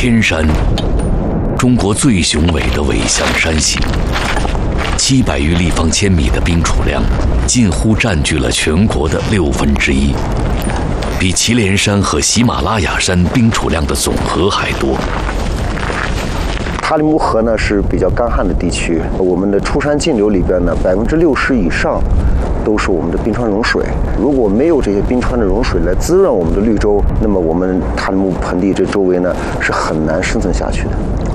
天山，中国最雄伟的尾象山系，700余立方千米的冰储量，近乎占据了全国的1/6，比祁连山和喜马拉雅山冰储量的总和还多。 塔里木河呢是比较干旱的地区，我们的出山径流里边呢60%以上都是我们的冰川融水。如果没有这些冰川的融水来滋润我们的绿洲，那么我们塔里木盆地这周围呢是很难生存下去的。